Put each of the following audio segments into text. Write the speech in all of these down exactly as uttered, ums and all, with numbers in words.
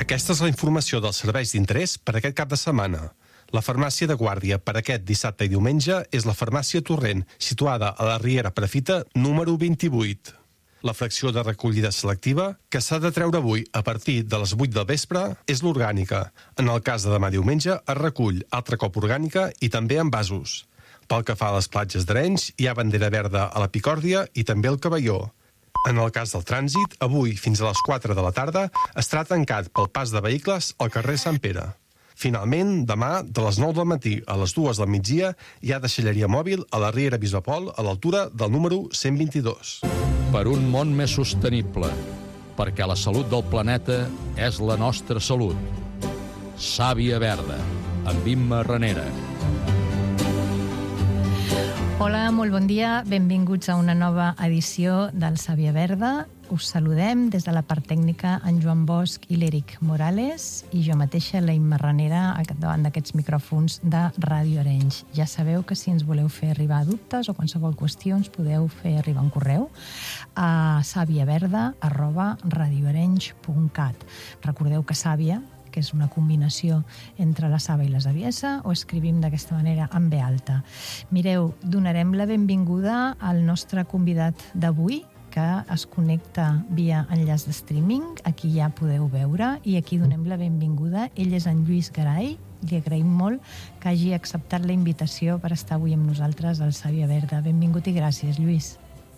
Aquesta és la informació dels serveis d'interès per aquest cap de setmana. La farmàcia de guàrdia per aquest dissabte i diumenge és la farmàcia Torrent, situada a la Riera Perafita, número vint-i-vuit. La fracció de recollida selectiva, que s'ha de treure avui a partir de les vuit del vespre, és l'orgànica. En el cas de demà diumenge, es recull altre cop orgànica i també en vasos. Pel que fa a les platges d'Arenys, hi ha bandera verda a la Picòrdia i també al Cabelló. En el cas del trànsit, avui fins a les quatre de la tarda estarà tancat pel pas de vehicles al carrer Sant Pere. Finalment, demà, de les nou del matí a les dues del migdia, hi ha deixalleria mòbil a la Riera Bisbapol a l'altura del número cent vint-i-dos. Per un món més sostenible, perquè la salut del planeta és la nostra salut. Sàvia Verda, amb Imma Ranera. Hola, molt bon dia. Benvinguts a una nova edició del Sàvia Verda. Us saludem des de la part tècnica en Joan Bosch i l'Eric Morales i jo mateixa, la Imma Ranera, davant d'aquests micròfons de Ràdio Arenys. Ja sabeu que si ens voleu fer arribar dubtes o qualsevol qüestió ens podeu fer arribar un correu a sàviaverda arroba radioarenys punt cat. Recordeu que sàvia, que és una combinació entre la saba i la saviesa, o escrivim d'aquesta manera en ve alta. Mireu, donarem la benvinguda al nostre convidat d'avui, que es connecta via enllaç de streaming. Aquí ja podeu veure, i aquí donem la benvinguda. Ell és en Lluís Garay. Li agraïm molt que hagi acceptat la invitació per estar avui amb nosaltres al Sàvia Verda. Benvingut i gràcies, Lluís.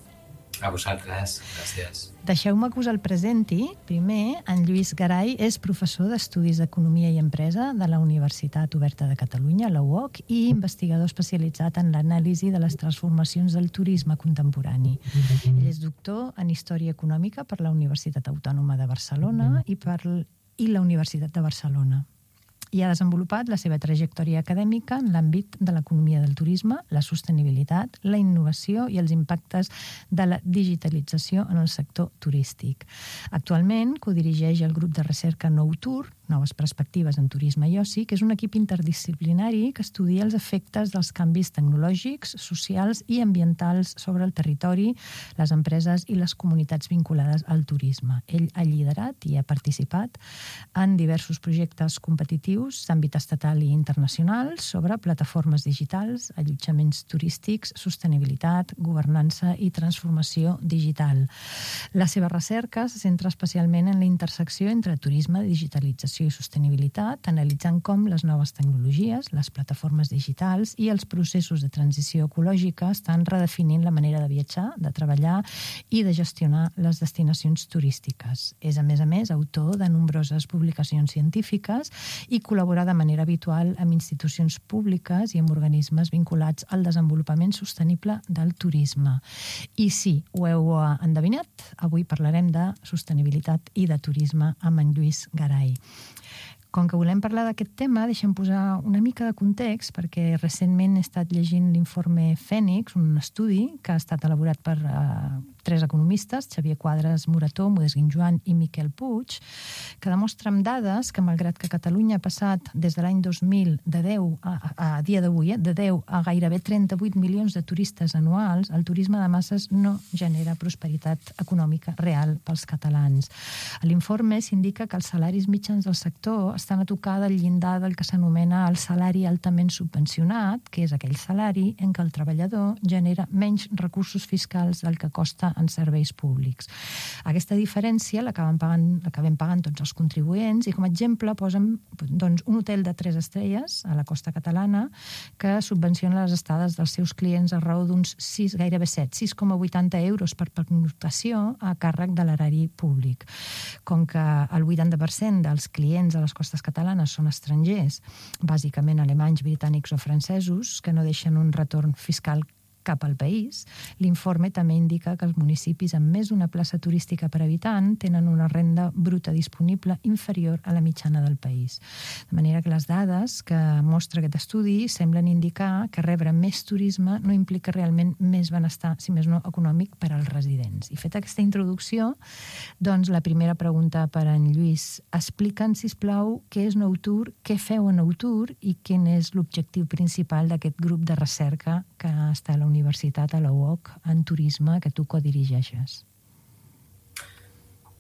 A vosaltres, gràcies. Deixeu-me que us el presenti. Primer, en Lluís Garay és professor d'Estudis d'Economia i Empresa de la Universitat Oberta de Catalunya, la U O C, i investigador especialitzat en l'anàlisi de les transformacions del turisme contemporani. Ell és doctor en Història Econòmica per la Universitat Autònoma de Barcelona i, per, i la Universitat de Barcelona. I ha desenvolupat la seva trajectòria acadèmica en l'àmbit de l'economia del turisme, la sostenibilitat, la innovació i els impactes de la digitalització en el sector turístic. Actualment codirigeix el grup de recerca Noutur, Noves Perspectives en Turisme i Oci, que és un equip interdisciplinari que estudia els efectes dels canvis tecnològics, socials i ambientals sobre el territori, les empreses i les comunitats vinculades al turisme. Ell ha liderat i ha participat en diversos projectes competitius d'àmbit estatal i internacional sobre plataformes digitals, allotjaments turístics, sostenibilitat, governança i transformació digital. La seva recerca se centra especialment en la intersecció entre turisme, digitalització i sostenibilitat, analitzant com les noves tecnologies, les plataformes digitals i els processos de transició ecològica estan redefinint la manera de viatjar, de treballar i de gestionar les destinacions turístiques. És, a més a més, autor de nombroses publicacions científiques i col·labora de manera habitual amb institucions públiques i amb organismes vinculats al desenvolupament sostenible del turisme. I sí, ho heu endevinat, avui parlarem de sostenibilitat i de turisme amb en Lluís Garay. Com que volem parlar d'aquest tema, deixem posar una mica de context, perquè recentment he estat llegint l'informe Fènix, un estudi que ha estat elaborat per uh, tres economistes, Xavier Quadras Morató, Modest Guinjoan i Miquel Puig, que demostra amb dades que, malgrat que Catalunya ha passat des de l'any dos mil de deu a, a, a dia d'avui, eh, de deu a gairebé trenta-vuit milions de turistes anuals, el turisme de masses no genera prosperitat econòmica real pels catalans. A l'informe s'indica que els salaris mitjans del sector estan a tocar del llindar del que s'anomena el salari altament subvencionat, que és aquell salari en què el treballador genera menys recursos fiscals del que costa en serveis públics. Aquesta diferència l'acabem pagant, l'acabem pagant tots els contribuents i com a exemple posen doncs, un hotel de tres estrelles a la costa catalana que subvenciona les estades dels seus clients a raó d'uns sis, gairebé set, sis coma vuitanta euros per pernoctació a càrrec de l'erari públic. Com que el vuitanta per cent dels clients a les costes catalanes són estrangers, bàsicament alemanys, britànics o francesos, que no deixen un retorn fiscal cap al país, l'informe també indica que els municipis amb més d'una plaça turística per habitant tenen una renda bruta disponible inferior a la mitjana del país. De manera que les dades que mostra aquest estudi semblen indicar que rebre més turisme no implica realment més benestar, si més no econòmic, per als residents. I feta aquesta introducció, doncs la primera pregunta per en Lluís. Explica'ns, sisplau, què és Noutur, què feu a Noutur i quin és l'objectiu principal d'aquest grup de recerca que està a la Universitat, a la U O C, en turisme, que tu codirigeixes.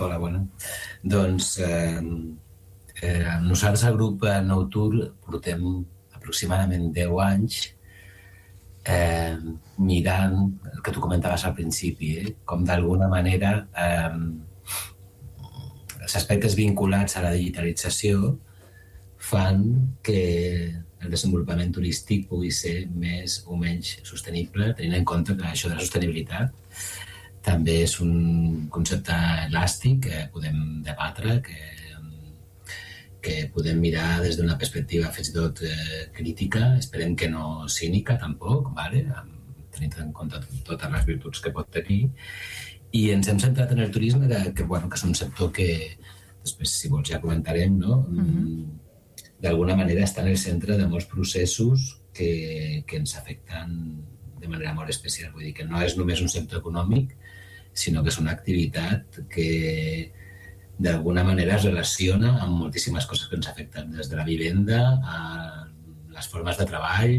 Hola, bona. Doncs eh, eh, nosaltres al grup Nou Tour portem aproximadament deu anys eh, mirant el que tu comentaves al principi, eh, com d'alguna manera eh, els aspectes vinculats a la digitalització fan que el desenvolupament turístic pugui ser més o menys sostenible, tenint en compte que això de la sostenibilitat també és un concepte elàstic que podem debatre, que, que podem mirar des d'una perspectiva fins i tot eh, crítica, esperem que no cínica tampoc, vale? Tenint en compte totes les virtuts que pot tenir. I ens hem centrat en el turisme, que, que, bueno, que és un sector que després, si vols, ja comentarem, no? Mm-hmm. D'alguna manera està en el centre de molts processos que, que ens afecten de manera molt especial. Vull dir que no és només un sector econòmic, sinó que és una activitat que d'alguna manera es relaciona amb moltíssimes coses que ens afecten, des de la vivenda a les formes de treball,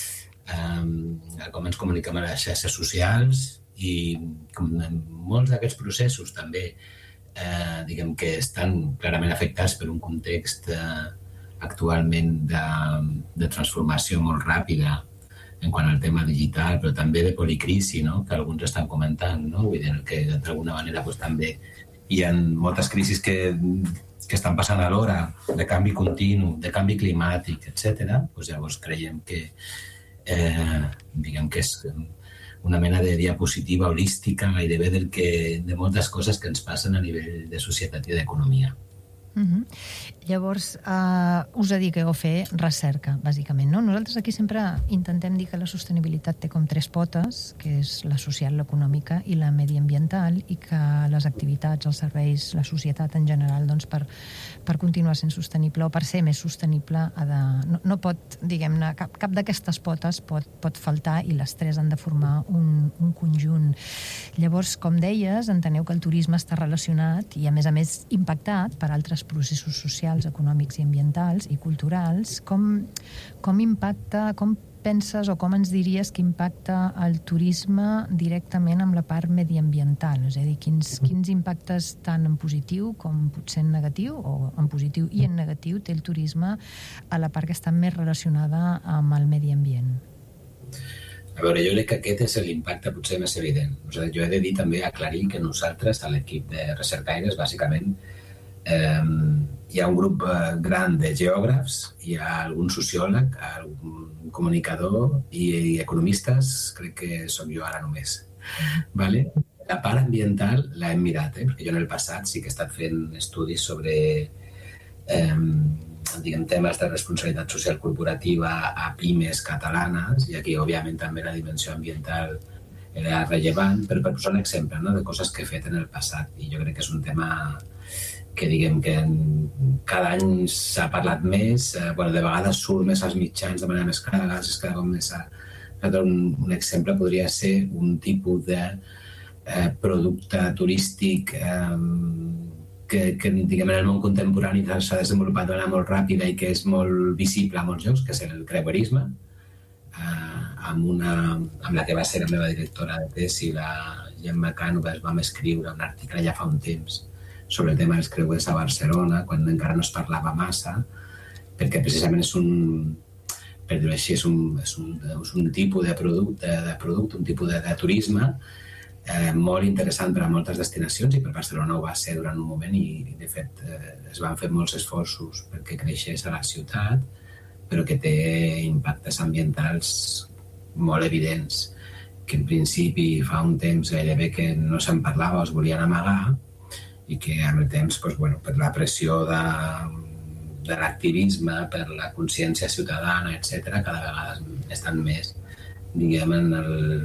a com ens comuniquem a les xarxes socials i com molts d'aquests processos també eh, diguem que estan clarament afectats per un context eh, actualment de, de transformació molt ràpida en quant al tema digital, però també de policrisi, no? Que alguns estan comentant, no? Vull dir que d'alguna manera pues, també hi ha moltes crisis que, que estan passant alhora, de canvi continu, de canvi climàtic, etcètera. Pues, llavors creiem que, eh, diguem que és una mena de diapositiva holística gairebé del que, de moltes coses que ens passen a nivell de societat i d'economia. Uh-huh. Llavors, uh, us dediqueu a fer recerca, bàsicament, no? Nosaltres aquí sempre intentem dir que la sostenibilitat té com tres potes, que és la social, l'econòmica i la mediambiental, i que les activitats, els serveis, la societat en general, doncs per, per continuar sent sostenible o per ser més sostenible, ha de, no, no pot, diguem-ne, cap, cap d'aquestes potes pot, pot faltar i les tres han de formar un, un conjunt. Llavors, com deies, enteneu que el turisme està relacionat i, a més a més, impactat per altres processos socials, econòmics i ambientals i culturals. Com, com impacta, com penses o com ens diries que impacta el turisme directament amb la part mediambiental? És a dir, quins, quins impactes tant en positiu com potser en negatiu, o en positiu i en negatiu, té el turisme a la part que està més relacionada amb el medi ambient? A veure, jo crec que aquest és l'impacte potser més evident. O sigui, jo he de dir també, aclarir que nosaltres, a l'equip de recercaires, bàsicament, Eh, hi ha un grup eh, gran de geògrafs, hi ha algun sociòleg, algun comunicador i, i economistes, crec que som jo ara només. Vale? La part ambiental l'hem mirat, eh? Perquè jo en el passat sí que he estat fent estudis sobre eh, diguem, temes de responsabilitat social corporativa a pimes catalanes, i aquí, òbviament, també la dimensió ambiental era rellevant, però per posar un exemple, no?, de coses que he fet en el passat. I jo crec que és un tema que diguem que cada any s'ha parlat més, eh, bueno, de vegades surt més als mitjans de manera més clara, és cada cop més... A... Un, un exemple podria ser un tipus de eh, producte turístic eh, que, que diguem, en el món contemporani s'ha desenvolupat de manera molt ràpida i que és molt visible a molts llocs, que és el creuerisme, eh, amb, una, amb la que va ser la meva directora de tesi, la Gemma Cànovas, vam escriure un article ja fa un temps sobre el tema dels creuers a Barcelona, quan encara no es parlava massa, perquè precisament és un, per dir-ho així, és un, és un, és un tipus de producte, de producte, un tipus de, de turisme eh, molt interessant per a moltes destinacions, i per Barcelona ho va ser durant un moment, i de fet eh, es van fer molts esforços perquè creixés a la ciutat, però que té impactes ambientals molt evidents, que en principi fa un temps gairebé que no se'n parlava o es volien amagar, i que amb el temps, doncs, bueno, per la pressió de, de l'activisme, per la consciència ciutadana, etcètera, cada vegada estan més, diguem, en el,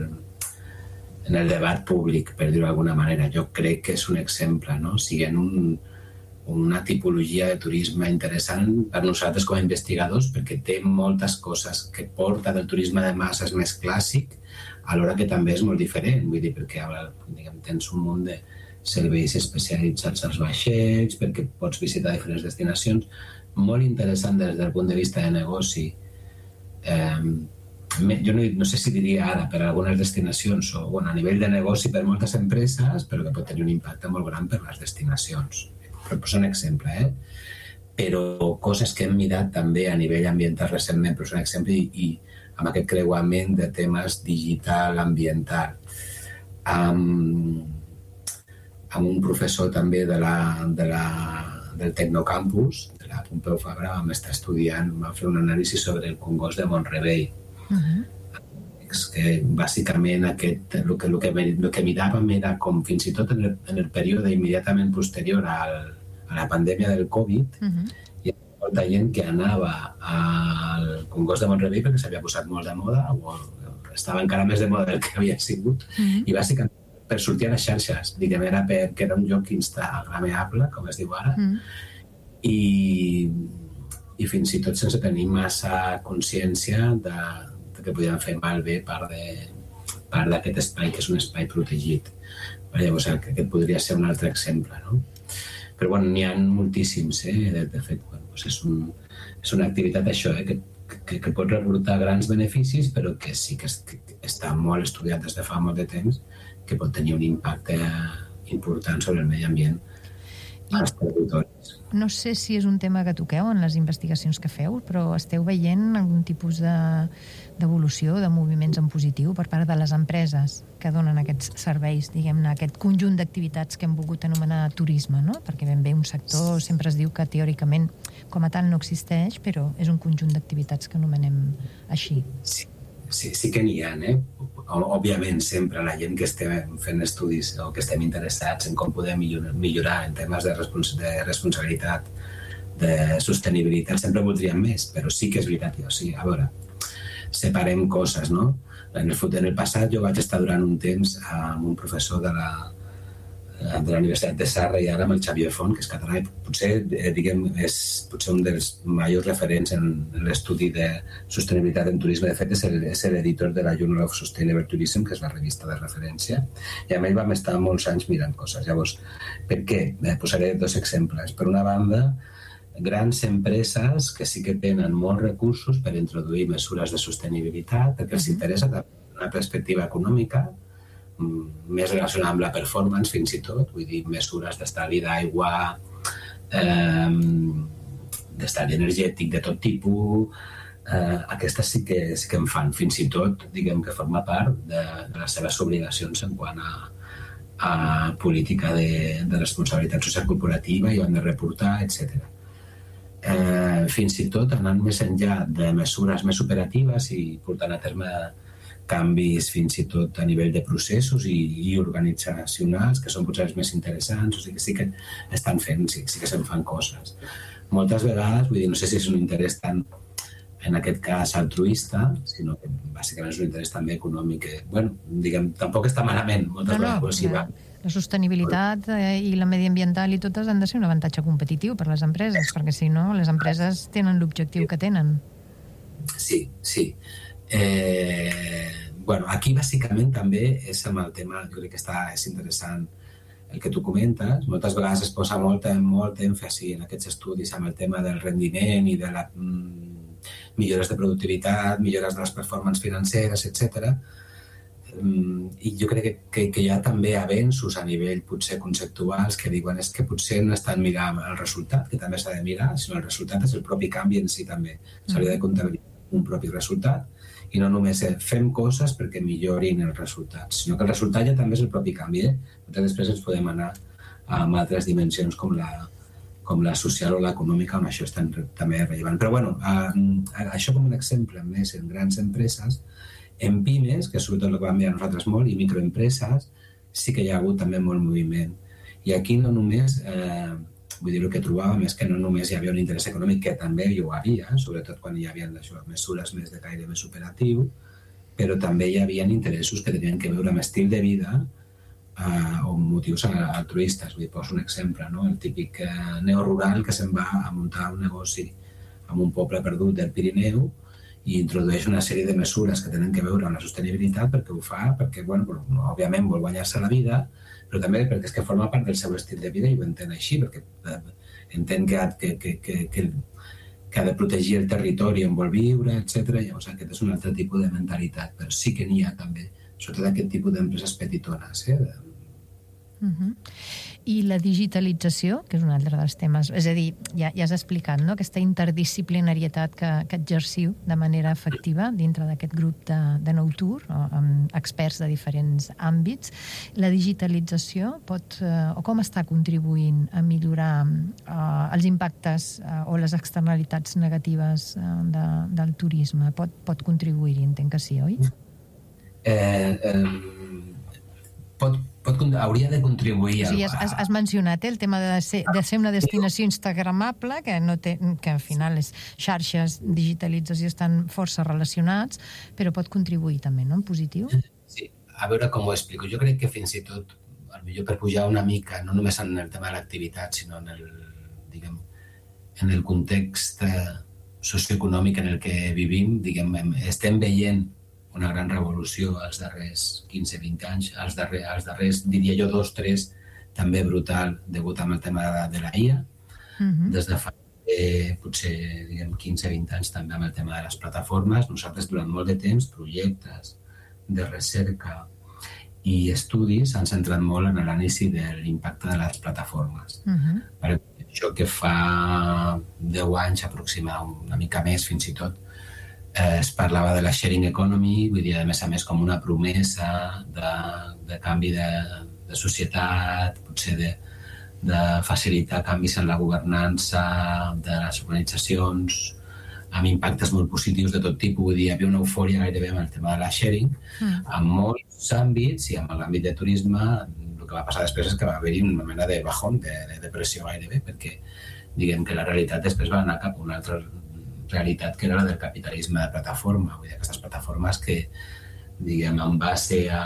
en el debat públic, per dir-ho d'alguna manera. Jo crec que és un exemple, no? Siguent un, una tipologia de turisme interessant per nosaltres com a investigadors, perquè té moltes coses que porta del turisme de masses més clàssic, alhora que també és molt diferent, vull dir, perquè diguem, tens un munt de serveis especialitzats als vaixells, perquè pots visitar diferents destinacions, molt interessant des del punt de vista de negoci, eh, jo no, no sé si diria ara per a algunes destinacions o bueno, a nivell de negoci per moltes empreses, però que pot tenir un impacte molt gran per les destinacions. Per posar un exemple, eh? Però coses que hem mirat també a nivell ambiental recentment, per un exemple, i, i amb aquest creuament de temes digital, ambiental, amb, amb un professor també de la, de la, del Tecnocampus, de la Pompeu Fabra, vam estar estudiant, vam fer un anàlisi sobre el congost de Mont-rebei. Uh-huh. Que bàsicament aquest, el, que, el, que, el que miràvem era com fins i tot en el, en el període immediatament posterior al, a la pandèmia del Covid, uh-huh. hi ha molta gent que anava al congost de Mont-rebei perquè s'havia posat molt de moda o estava encara més de moda del que havia sigut, uh-huh. i bàsicament per sortir a les xarxes, diguem, era perquè era un lloc instagramable, com es diu ara, uh-huh. i, i fins i tot sense tenir massa consciència de, de que podien fer malbé part de part d'aquest espai, que és un espai protegit. Llavors, aquest podria ser un altre exemple, no? Però, bueno, n'hi ha moltíssims, eh? De, de fet, bueno, doncs és, un, és una activitat, això, eh? que, que, que pot reportar grans beneficis, però que sí que, es, que està molt estudiat des de fa molt de temps, que pot tenir un impacte important sobre el medi ambient als territoris. No sé si és un tema que toqueu en les investigacions que feu, però esteu veient algun tipus de, d'evolució, de moviments en positiu per part de les empreses que donen aquests serveis, diguem-ne, aquest conjunt d'activitats que hem volgut anomenar turisme, no? Perquè ben bé un sector sempre es diu que teòricament com a tal no existeix, però és un conjunt d'activitats que anomenem així. Sí. Sí, sí que n'hi ha, eh? Òbviament, sempre la gent que estem fent estudis o que estem interessats en com podem millorar en temes de, respons- de responsabilitat, de sostenibilitat, sempre voldríem més, però sí que és veritat. O sigui, a veure, separem coses, no? En el, en el passat jo vaig estar durant un temps amb un professor de la, de la Universitat de Sarra i ara amb el Xavier Font, que és català, i potser, diguem, és potser un dels majors referents en l'estudi de sostenibilitat en turisme. De fet, és, el, és l'editor de la Journal of Sustainable Tourism, que és la revista de referència, i amb ell vam estar molts anys mirant coses. Llavors, per què? Eh, posaré dos exemples. Per una banda, grans empreses que sí que tenen molts recursos per introduir mesures de sostenibilitat, perquè els interessa una perspectiva econòmica, més relacionada amb la performance fins i tot, vull dir, mesures d'estalvi d'aigua, eh, d'estalvi energètic de tot tipus, eh, aquestes sí que, sí que en fan, fins i tot, diguem que forma part de, de les seves obligacions en quant a, a política de, de responsabilitat social corporativa i ho han de reportar, etcètera. Eh, fins i tot anant més enllà de mesures més operatives i portant a terme canvis fins i tot a nivell de processos i, i organitzacionals, que són potser els més interessants, o sigui que sí que estan fent, sí, sí que se'n fan coses. Moltes vegades, vull dir, no sé si és un interès tant, en aquest cas, altruista, sinó que bàsicament és un interès també econòmic, que, bueno, diguem, tampoc està malament, moltes no, no, vegades. Sí, la, la sostenibilitat eh, i la mediambiental i totes han de ser un avantatge competitiu per les empreses, perquè si no, les empreses tenen l'objectiu que tenen. Sí, sí. Eh, bueno, aquí bàsicament també és amb el tema, jo crec que està, és interessant el que tu comentes. Moltes vegades es posa molt, molt èmfasi en aquests estudis amb el tema del rendiment i de la mm, millores de productivitat, millores de les performances financeres, etcètera. Mm, I jo crec que, que, que hi ha també avenços a nivell potser conceptuals que diuen és que potser no estan mirant el resultat, que també s'ha de mirar, sinó el resultat és el propi canvi en si també. S'hauria de comptabilitzar un propi resultat i no només fem coses perquè millorin els resultats, sinó que el resultat ja també és el propi canvi. Eh? Després ens podem anar a altres dimensions com la, com la social o l'econòmica, on això és tan, també rellevant. Però bueno, eh, això com un exemple més en grans empreses, en pimes, que és sobretot el que vam mirar nosaltres molt, i microempreses, sí que hi ha hagut també molt moviment. I aquí no només... Eh, Vull dir, el que trobàvem és que no només hi havia un interès econòmic, que també hi havia, sobretot quan hi havia això, mesures més de caire més operatiu, però també hi havia interessos que tenien que veure amb estil de vida eh, o motius altruistes. Vull dir, poso un exemple, no? El típic eh, neorural que se'n va a muntar un negoci en un poble perdut del Pirineu i introdueix una sèrie de mesures que tenen que veure amb la sostenibilitat perquè ho fa, perquè, bueno, òbviament vol guanyar-se la vida, però també perquè és que forma part del seu estil de vida i ho entén així, perquè entén que, que, que, que, que ha de protegir el territori on vol viure, etcètera. Llavors aquest és un altre tipus de mentalitat, però sí que n'hi ha també, sobretot aquest tipus d'empreses petitones. Eh? Uh-huh. I la digitalització, que és un altre dels temes, és a dir, ja, ja has explicat, no?, aquesta interdisciplinarietat que, que exerciu de manera efectiva dintre d'aquest grup de, de Noutur, o, amb experts de diferents àmbits. La digitalització pot, eh, o com està contribuint a millorar eh, els impactes eh, o les externalitats negatives eh, de, del turisme? Pot, pot contribuir-hi, entenc que sí, oi? Eh, eh, pot Pot, hauria de contribuir... O sigui, has, has mencionat eh, el tema de ser, de ser una destinació instagramable, que, no té, que al final les xarxes, digitalització estan força relacionats, però pot contribuir també, no?, en positiu? Sí, a veure com ho explico. Jo crec que fins i tot, potser per pujar una mica, no només en el tema de l'activitat, sinó en el, diguem, en el context socioeconòmic en el que vivim, diguem, estem veient una gran revolució als darrers quinze vint anys, als darrers, als darrers diria jo, dos, tres, també brutal, degut amb el tema de la I A. Uh-huh. Des de fa eh, potser diguem, quinze vint anys també amb el tema de les plataformes. Nosaltres durant molt de temps, projectes de recerca i estudis han centrat molt en l'anàlisi de l'impacte de les plataformes. Uh-huh. Per això que fa deu anys aproximadament, una mica més fins i tot, Eh, es parlava de la sharing economy, vull dir, a més a més, com una promesa de, de canvi de, de societat, potser de, de facilitar canvis en la governança de les organitzacions, amb impactes molt positius de tot tipus. Vull dir, hi havia una eufòria gairebé amb el tema de la sharing, mm. en molts àmbits, i en l'àmbit de turisme, el que va passar després és que va haver-hi una mena de bajón, de, de depressió gairebé, perquè diguem que la realitat després va anar cap a una altra realitat que era la del capitalisme de plataforma, vull dir, aquestes plataformes que, diguem, en base a,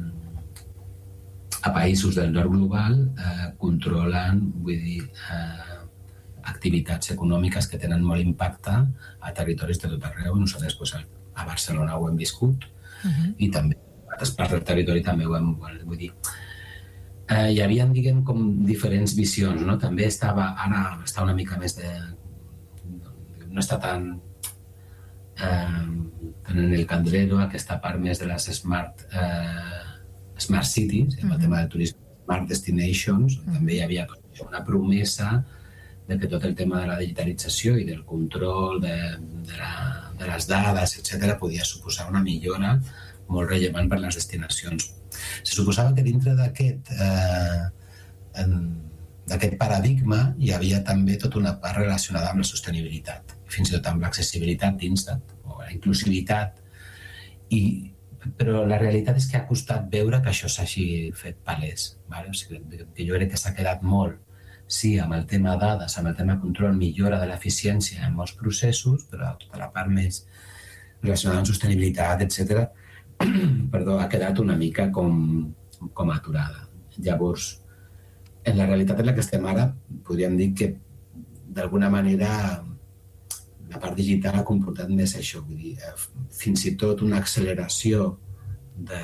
a països del nord global eh, controlen, vull dir, eh, activitats econòmiques que tenen molt impacte a territoris de tot arreu. Nosaltres pues, a Barcelona ho hem viscut uh-huh. i també a altres parts del territori també ho hem, vull dir, eh, hi havia, diguem, com diferents visions, no? També estava, ara està una mica més de no està tan, eh, tan en el candrero aquesta part més de les smart, eh, smart cities, uh-huh. el tema del turisme, smart destinations, uh-huh. també hi havia una promesa de que tot el tema de la digitalització i del control de, de, la, de les dades, etcètera, podia suposar una millora molt rellevant per a les destinacions. Se suposava que dintre d'aquest eh, en, d'aquest paradigma hi havia també tota una part relacionada amb la sostenibilitat, fins i tot amb l'accessibilitat dins de, o la inclusivitat. I, però la realitat és que ha costat veure que això s'hagi fet palès. Vale? O sigui, que jo crec que s'ha quedat molt, sí, amb el tema dades, amb el tema control, millora de l'eficiència en molts processos, però tota la part més relacionada amb sostenibilitat, etcètera, perdó, ha quedat una mica com, com aturada. Llavors, en la realitat en la que estem ara, podríem dir que d'alguna manera la part digital ha comportat més això, vull dir, fins i tot una acceleració de,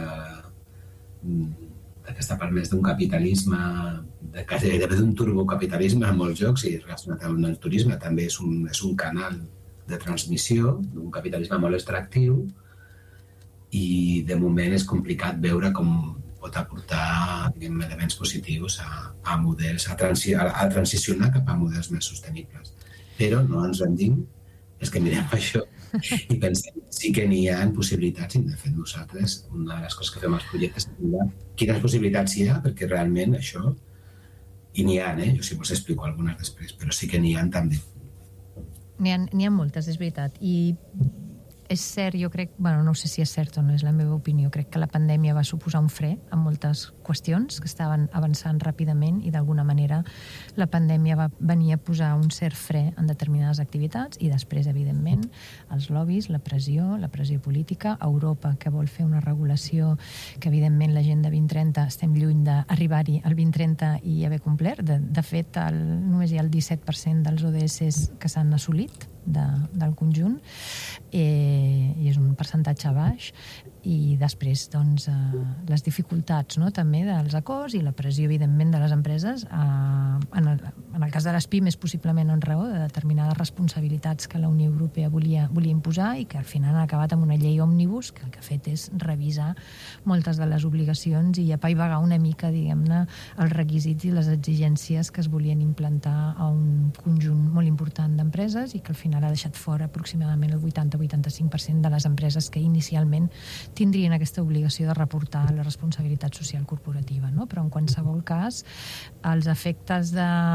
d'aquesta part més d'un capitalisme, de, gairebé d'un turbocapitalisme en molts jocs, i relacionat amb el turisme també és un, és un canal de transmissió d'un capitalisme molt extractiu, i de moment és complicat veure com pot aportar, diguem, elements positius a, a models, a, transi, a, a transicionar cap a models més sostenibles. Però no ens rendim, és que mirem això i pensem sí que n'hi ha possibilitats, i de fet nosaltres, una de les coses que fem als projectes és mirar quines possibilitats hi ha, perquè realment això, i n'hi ha, eh? Jo si vols explico algunes després, però sí que n'hi ha també. N'hi ha, n'hi ha moltes, és veritat, i és cert, jo crec, bueno, no sé si és cert o no, és la meva opinió, crec que la pandèmia va suposar un fre en moltes qüestions que estaven avançant ràpidament, i d'alguna manera la pandèmia va venir a posar un cert fre en determinades activitats, i després, evidentment, els lobbies, la pressió, la pressió política, Europa, que vol fer una regulació que, evidentment, la gent de vint trenta estem lluny d'arribar-hi al vint trenta i haver complert. De, de fet, el, només hi ha el disset per cent dels O D S que s'han assolit de, del conjunt, eh, i és un percentatge baix, i després doncs, eh, les dificultats, no?, també dels acords, i la pressió evidentment de les empreses eh, en, el, en cas de les pimes, possiblement en raó de determinades responsabilitats que la Unió Europea volia, volia imposar i que al final han acabat amb una llei òmnibus que el que ha fet és revisar moltes de les obligacions i apaivagar una mica, diguem-ne, els requisits i les exigències que es volien implantar a un conjunt molt important d'empreses i que al final ha deixat fora aproximadament el vuitanta a vuitanta-cinc per cent de les empreses que inicialment tindrien aquesta obligació de reportar la responsabilitat social corporativa, no? Però en qualsevol cas, els efectes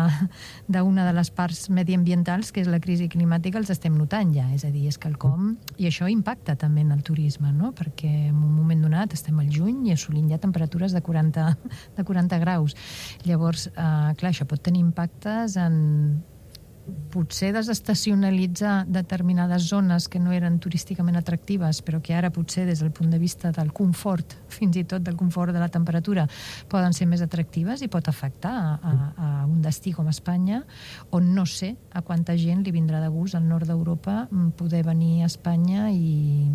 d'una de, de les parts mediambientals, que és la crisi climàtica, els estem notant ja, és a dir, és quelcom, i això impacta també en el turisme, no? Perquè en un moment donat estem al juny i assolint ja temperatures de quaranta, de quaranta graus. Llavors, eh, clar, això pot tenir impactes en potser desestacionalitzar determinades zones que no eren turísticament atractives, però que ara potser des del punt de vista del confort, fins i tot del confort de la temperatura, poden ser més atractives i pot afectar a, a un destí com Espanya, on no sé a quanta gent li vindrà de gust al nord d'Europa poder venir a Espanya i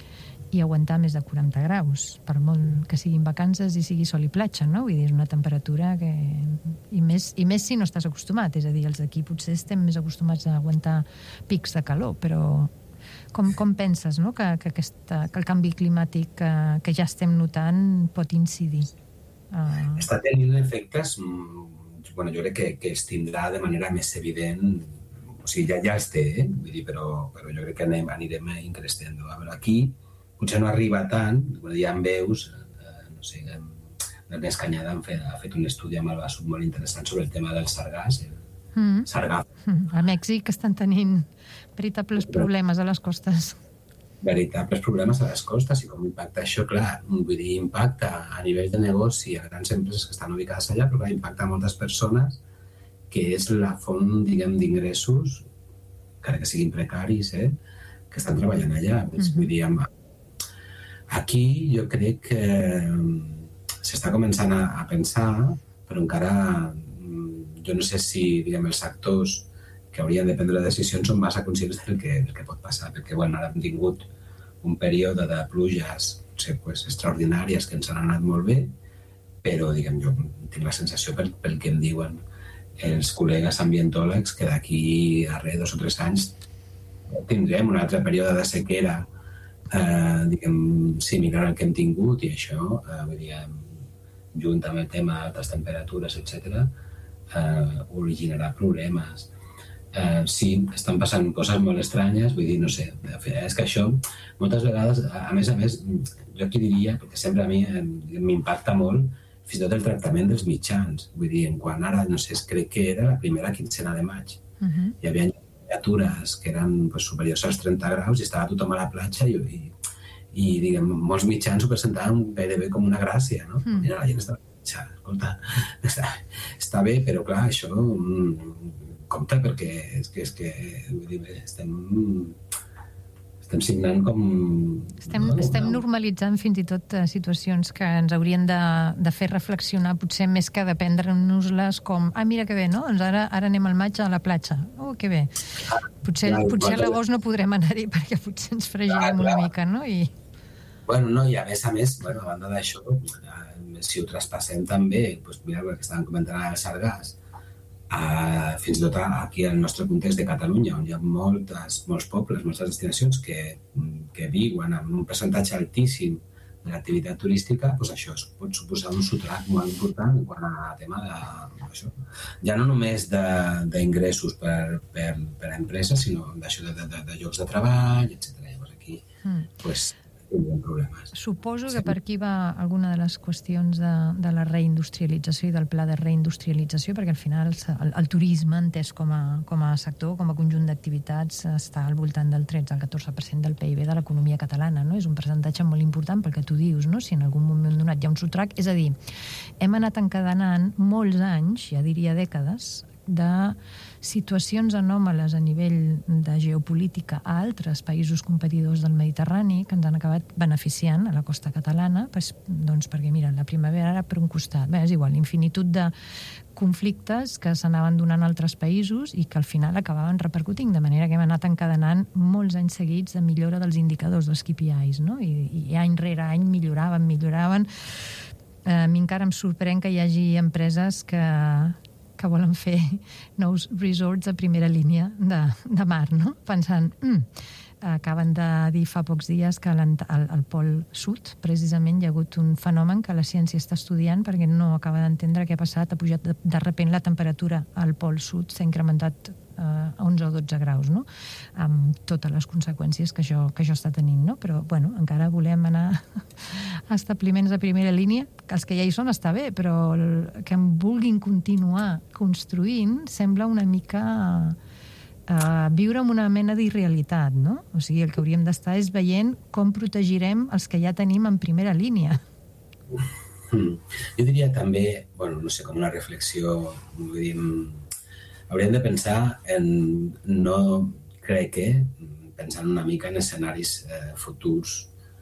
i aguantar més de quaranta graus, per molt que siguin vacances i sigui sol i platja, no? Vull dir, és una temperatura que... I més, i més si no estàs acostumat, és a dir, els d'aquí potser estem més acostumats a aguantar pics de calor, però com, com penses, no?, que, que, aquesta, que el canvi climàtic que, que ja estem notant pot incidir? Uh... Està tenint efectes, bueno, jo crec que, que es tindrà de manera més evident, o sigui, ja, ja es té, eh? Vull dir, però, però jo crec que anem, anirem increixent. A veure, aquí potser no arriba tant, ja en veus, eh, no sé, l'Ernest Cañada ha fet, ha fet un estudi amb el Basut molt interessant sobre el tema del sargàs, el mm. sargàs. A Mèxic estan tenint veritables problemes a les costes. Veritables problemes a les costes i com impacta això, clar, vull dir, impacta a nivell de negoci a grans empreses que estan ubicades allà, però clar, impacta a moltes persones, que és la font, diguem, d'ingressos, encara que siguin precaris, eh, que estan treballant allà. Mm-hmm. Vull dir, amb aquí jo crec que s'està començant a, a pensar, però encara jo no sé si, diguem, els actors que haurien de prendre decisions són massa conscients del que, del que pot passar, perquè bueno, ara hem tingut un període de pluges no sé, pues, extraordinàries que ens han anat molt bé, però diguem, jo tinc la sensació pel, pel que em diuen els col·legues ambientòlegs que d'aquí a res, dos o tres anys tindrem un altre període de sequera Eh, diguem, similar al que hem tingut i això, eh, vull dir, junt amb el tema d'altes temperatures, etcètera, eh, originarà problemes. Eh, sí, estan passant coses molt estranyes, vull dir, no sé, és que això, moltes vegades, a més a més, jo aquí diria, perquè sempre a mi m'impacta molt, fins i tot el tractament dels mitjans, vull dir, quan ara, no sé, crec que era la primera quincena de maig, uh-huh. Hi havia temperatures que eren pues, superiors als trenta graus i estava tothom a la platja i, i, i diguem, molts mitjans ho presentaven gairebé com una gràcia, no? Mm. Mira, la gent està a la platja, escolta, està, està bé, però clar, això mm, compta perquè és que, és que vull dir, estem, estem signant com... Estem, no, estem no. normalitzant fins i tot uh, situacions que ens haurien de, de fer reflexionar, potser més que de prendre-nos-les com, ah, mira que bé, no? Doncs ara, ara anem al maig a la platja. Oh, que bé. Potser, clar, potser a l'agost no podrem anar-hi perquè potser ens fregirem una mica, no? I... Bueno, no, i a més a més, bueno, a banda d'això, si ho traspassem també, doncs mira el que estaven comentant al Sargàs, Uh, fins i tot aquí al nostre context de Catalunya, on hi ha moltes, molts pobles, moltes destinacions que, que viuen amb un percentatge altíssim de l'activitat turística, doncs això pot suposar un sotrac molt important quan a tema de, això, ja no només d'ingressos per, per, per a empreses, sinó d'això de, de, de llocs de treball, etcètera. Llavors aquí, mm. pues, tindrem problemes. Suposo que per aquí va alguna de les qüestions de, de la reindustrialització i del pla de reindustrialització, perquè al final el, el turisme, entès com a, com a sector, com a conjunt d'activitats, està al voltant del tretze al catorze per cent del P I B de l'economia catalana, no? És un percentatge molt important pel que tu dius, no? Si en algun moment donat hi ha un sotrac, és a dir, hem anat encadenant molts anys, ja diria dècades, de situacions anòmales a nivell de geopolítica a altres països competidors del Mediterrani que ens han acabat beneficiant a la costa catalana, pues, doncs perquè, mira, la primavera era per un costat, bé, és igual, infinitud de conflictes que s'anaven donant a altres països i que al final acabaven repercutint, de manera que hem anat encadenant molts anys seguits de millora dels indicadors, dels K P Is, no? I, i any rere any milloraven, milloraven. A mi encara em sorprèn que hi hagi empreses que que volen fer nous resorts a primera línia de, de mar, no? Pensant, mm, acaben de dir fa pocs dies que al, al Pol Sud, precisament, hi ha hagut un fenomen que la ciència està estudiant perquè no acaba d'entendre què ha passat, ha pujat de, de repent la temperatura al Pol Sud, s'ha incrementat a onze o dotze graus, no? Amb totes les conseqüències que això, que això està tenint, no? Però, bueno, encara volem anar a establiments de primera línia, que els que ja hi són està bé, però el, que en vulguin continuar construint sembla una mica uh, viure en una mena d'irrealitat, no? O sigui, el que hauríem d'estar és veient com protegirem els que ja tenim en primera línia. Mm. Jo diria també, bueno, no sé, com una reflexió, vull dir, hauríem de pensar en, no crec que, pensant una mica en escenaris eh, futurs,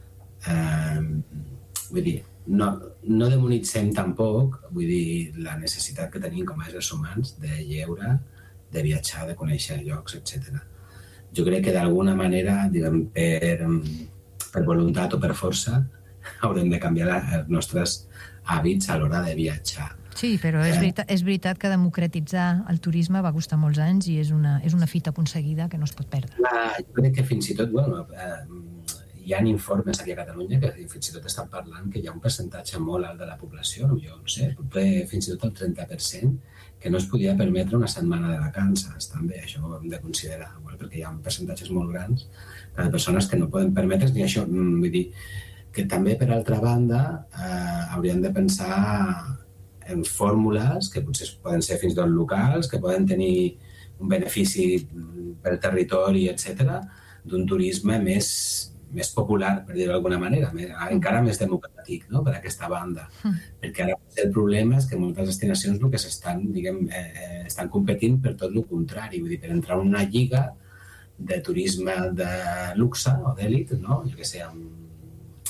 eh, vull dir, no, no demonitzem tampoc, vull dir, la necessitat que tenim com a éssers humans de lleure, de viatjar, de conèixer llocs, etcètera. Jo crec que d'alguna manera, diguem, per, per voluntat o per força, haurem de canviar els nostres hàbits a l'hora de viatjar. Sí, però és veritat, és veritat que democratitzar el turisme va costar molts anys i és una, és una fita aconseguida que no es pot perdre. Clar, jo crec que fins i tot, bueno, eh, hi ha informes aquí a Catalunya que fins i tot estan parlant que hi ha un percentatge molt alt de la població, jo no sé, fins i tot el trenta per cent, que no es podia permetre una setmana de vacances, també, això ho hem de considerar, bueno, perquè hi ha percentatges molt grans de persones que no poden permetre's ni això, vull dir, que també, per altra banda, eh, hauríem de pensar en fórmules que potser poden ser fins i tot locals, que poden tenir un benefici pel territori, etcètera, d'un turisme més, més popular, per dir-ho d'alguna manera, més, encara més democràtic, no?, per aquesta banda. Mm. Perquè ara el problema és que moltes destinacions el que s'estan, diguem, eh, estan competint per tot el contrari, vull dir, per entrar en una lliga de turisme de luxe o d'èlit, no?, jo què sé, amb,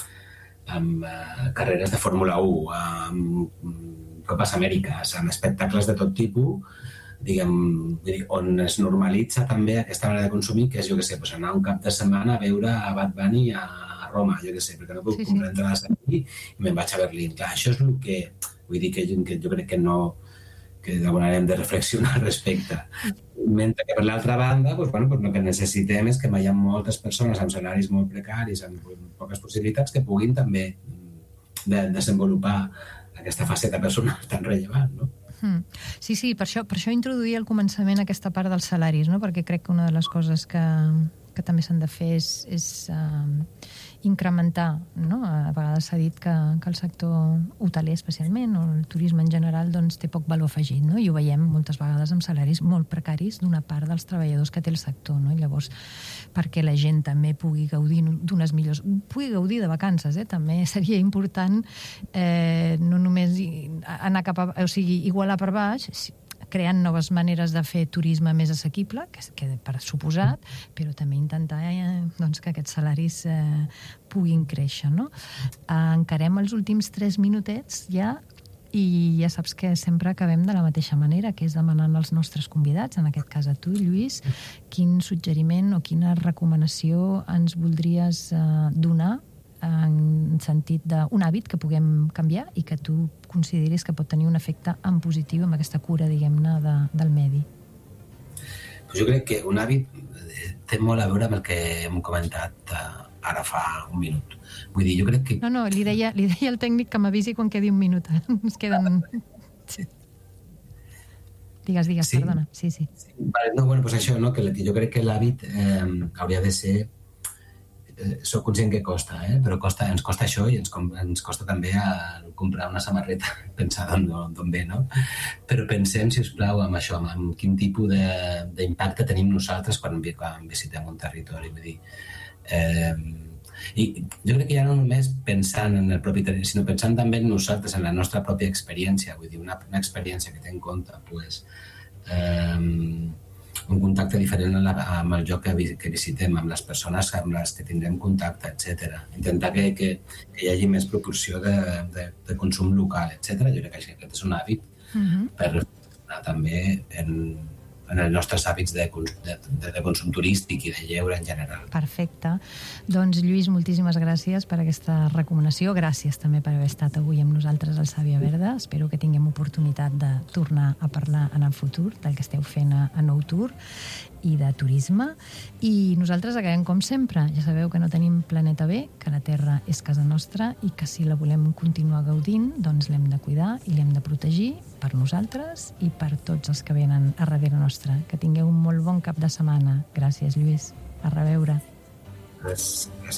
amb uh, carreres de Fórmula u, amb Copes Amèriques, amb espectacles de tot tipus, diguem, on es normalitza també aquesta manera de consumir, que és, jo què sé, pues anar un cap de setmana a veure a Bad Bunny a Roma, jo què sé, perquè no puc sí, comprar sí. entrades aquí i me'n vaig a Berlín. Clar, això és el que, vull dir que jo, que jo crec que no, que d'alguna manera hem de reflexionar al respecte. Mentre que per l'altra banda, pues, bueno, pues, el que necessitem és que hi ha moltes persones amb salaris molt precaris, amb poques possibilitats, que puguin també de, desenvolupar aquesta faceta personal tan rellevant, no? Mm. Sí, sí, per això, per això introduir al començament aquesta part dels salaris, no? Perquè crec que una de les coses que, que també s'han de fer és, és uh, incrementar, no? A vegades s'ha dit que, que el sector hoteler especialment, o el turisme en general, doncs té poc valor afegit, no? I ho veiem moltes vegades amb salaris molt precaris d'una part dels treballadors que té el sector, no? I llavors, perquè la gent també pugui gaudir d'unes millors... pugui gaudir de vacances, eh? També seria important eh, no només anar cap a... o sigui, igualar per baix, creant noves maneres de fer turisme més assequible, que, que per suposat, però també intentar eh, doncs, que aquests salaris eh, puguin créixer, no? Eh, encarem els últims tres minutets ja i ja saps que sempre acabem de la mateixa manera, que és demanant als nostres convidats, en aquest cas a tu, Lluís, quin suggeriment o quina recomanació ens voldries eh, donar en sentit d'un hàbit que puguem canviar i que tu consideris que pot tenir un efecte en positiu amb aquesta cura, diguem-ne, de, del medi. Pues jo crec que un hàbit té molt a veure amb el que hem comentat ara fa un minut. Vull dir, jo crec que... No, no, li deia, li deia el tècnic que m'avisi quan quedi un minut. Ens queden... Sí. Digues, digues, sí? Perdona. Sí, sí. sí. Vale, no, bueno, pues això, no? Que jo crec que l'hàbit eh, hauria de ser... Eh, soc conscient que costa, eh? Però costa, ens costa això i ens, ens costa també a comprar una samarreta pensant d'on ve, no? Però pensem, si us plau, amb això, amb quin tipus d'impacte tenim nosaltres quan, quan visitem un territori. Vull dir, eh, i jo crec que ja no només pensant en el propi territori, sinó pensant també en nosaltres, en la nostra pròpia experiència. Vull dir, una, una experiència que té en compte, pues, eh, un contacte diferent amb, la, amb el lloc que, que visitem, amb les persones amb les que tindrem contacte, etcètera. Intentar que, que, que hi hagi més proporció de, de, de consum local, etcètera. Jo crec que aquest és un hàbit uh-huh. per reflexionar també en, en els nostres hàbits de, de, de, de consum turístic i de lleure en general. Perfecte. Doncs, Lluís, moltíssimes gràcies per aquesta recomanació. Gràcies també per haver estat avui amb nosaltres al Sàvia Verda. Espero que tinguem oportunitat de tornar a parlar en el futur del que esteu fent a, a Nou Tour i de turisme. I nosaltres acabem com sempre. Ja sabeu que no tenim planeta B, que la Terra és casa nostra i que si la volem continuar gaudint, doncs l'hem de cuidar i l'hem de protegir per nosaltres i per tots els que venen a darrere nostra. Que tingueu un molt bon cap de setmana. Gràcies, Lluís. A reveure. Gràcies.